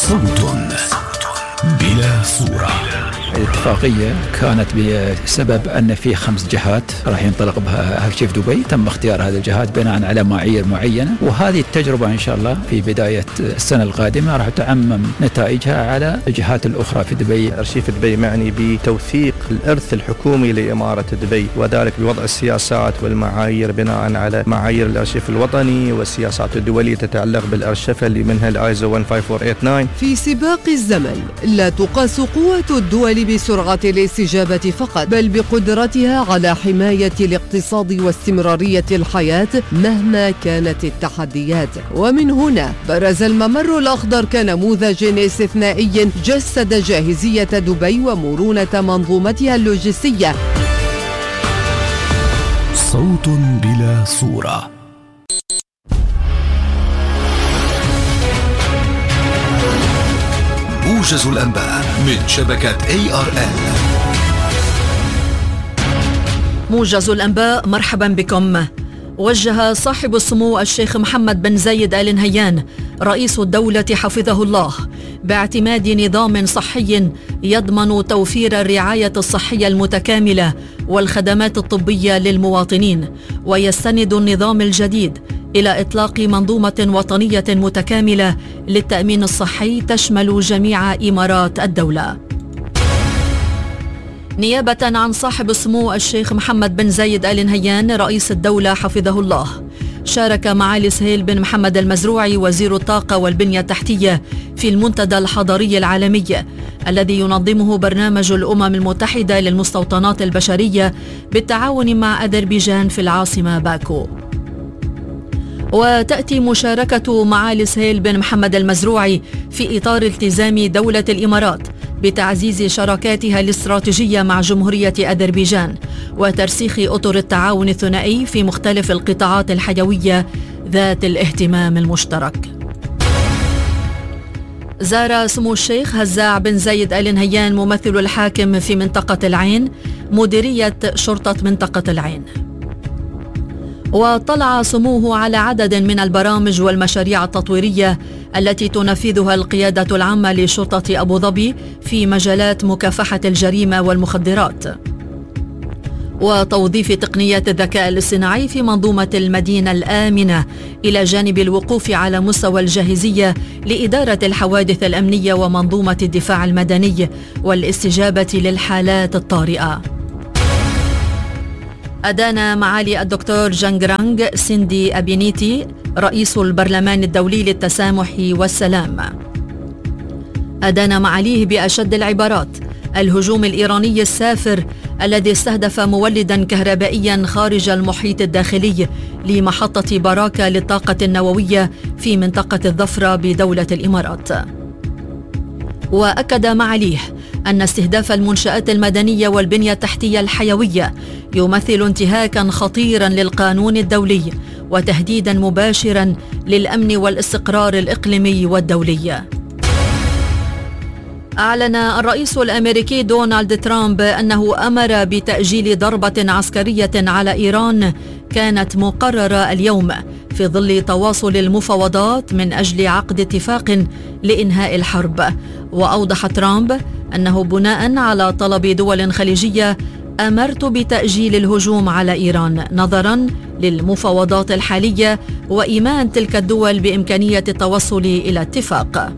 صوت بلا صورة. الاتفاقية كانت بسبب أن في 5 جهات راح ينطلق بها أهل شيف دبي، تم اختيار هذه الجهات بناء على معايير معينة، وهذه التجربة إن شاء الله في بداية السنة القادمة راح تعمم نتائجها على الجهات الأخرى في دبي. أرشيف دبي معني بتوثيق الإرث الحكومي لإمارة دبي، وذلك بوضع السياسات والمعايير بناء على معايير الأرشيف الوطني والسياسات الدولية تتعلق بالأرشفة اللي منها الآيزو 15489. في سباق الزمن لا تقاس قوة الدول بسرعة الاستجابة فقط، بل بقدرتها على حماية الاقتصاد واستمرارية الحياة مهما كانت التحديات. ومن هنا برز الممر الأخضر كنموذج استثنائي جسد جاهزية دبي ومرونة منظومتها اللوجستية. صوت بلا صورة. موجز الأنباء من شبكة ARN. موجز الأنباء، مرحبا بكم. وجه صاحب السمو الشيخ محمد بن زايد آل نهيان رئيس الدولة حفظه الله باعتماد نظام صحي يضمن توفير الرعاية الصحية المتكاملة والخدمات الطبية للمواطنين، ويستند النظام الجديد إلى إطلاق منظومة وطنية متكاملة للتأمين الصحي تشمل جميع إمارات الدولة. نيابة عن صاحب السمو الشيخ محمد بن زايد آل نهيان رئيس الدولة حفظه الله، شارك معالي سهيل بن محمد المزروعي وزير الطاقة والبنية التحتية في المنتدى الحضري العالمي الذي ينظمه برنامج الأمم المتحدة للمستوطنات البشرية بالتعاون مع أذربيجان في العاصمة باكو. وتأتي مشاركة معالي سهيل بن محمد المزروعي في إطار التزام دولة الإمارات بتعزيز شراكاتها الاستراتيجية مع جمهورية أذربيجان وترسيخ أطر التعاون الثنائي في مختلف القطاعات الحيوية ذات الاهتمام المشترك. زار سمو الشيخ هزاع بن زايد آل نهيان ممثل الحاكم في منطقة العين مديرية شرطة منطقة العين، وطلع سموه على عدد من البرامج والمشاريع التطويرية التي تنفذها القيادة العامة لشرطة أبو ظبي في مجالات مكافحة الجريمة والمخدرات وتوظيف تقنيات الذكاء الاصطناعي في منظومة المدينة الآمنة، إلى جانب الوقوف على مستوى الجاهزية لإدارة الحوادث الأمنية ومنظومة الدفاع المدني والاستجابة للحالات الطارئة. أدان معالي الدكتور جانغرانغ سيندي أبينيتي رئيس البرلمان الدولي للتسامح والسلام، أدان معاليه بأشد العبارات الهجوم الإيراني السافر الذي استهدف مولدا كهربائيا خارج المحيط الداخلي لمحطة براكة للطاقة النووية في منطقة الظفرة بدولة الإمارات. وأكد معاليه أن استهداف المنشآت المدنية والبنية التحتية الحيوية يمثل انتهاكا خطيرا للقانون الدولي وتهديدا مباشرا للأمن والاستقرار الإقليمي والدولي. أعلن الرئيس الأمريكي دونالد ترامب أنه أمر بتأجيل ضربة عسكرية على إيران كانت مقررة اليوم في ظل تواصل المفاوضات من أجل عقد اتفاق لإنهاء الحرب. وأوضح ترامب أنه بناء على طلب دول خليجية أمرت بتأجيل الهجوم على إيران نظرا للمفاوضات الحالية وإيمان تلك الدول بإمكانية التوصل إلى اتفاق.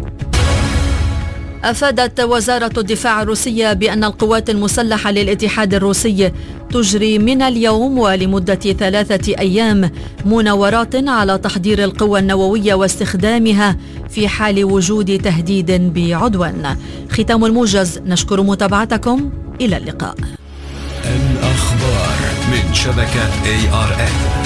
أفادت وزارة الدفاع الروسية بأن القوات المسلحة للاتحاد الروسي تجري من اليوم ولمدة 3 أيام مناورات على تحضير القوى النووية واستخدامها في حال وجود تهديد بعدوان. ختام الموجز، نشكر متابعتكم، إلى اللقاء. الأخبار من شبكة ARN.